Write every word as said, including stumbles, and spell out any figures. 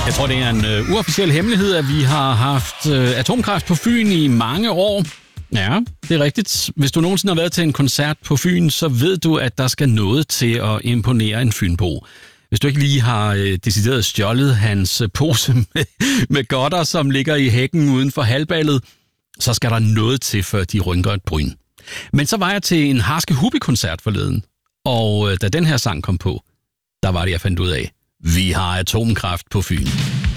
Jeg tror, det er en øh, uofficiel hemmelighed, at vi har haft øh, atomkraft på Fyn i mange år. Ja, det er rigtigt. Hvis du nogensinde har været til en koncert på Fyn, så ved du, at der skal noget til at imponere en fynbo. Hvis du ikke lige har øh, decideret stjålet hans øh, pose med, med godter, som ligger i hækken uden for halvballet, så skal der noget til, før de rynker et bryn. Men så var jeg til en Harske Hubi-koncert forleden, og øh, da den her sang kom på, der var det, jeg fandt ud af, vi har atomkraft på Fyn.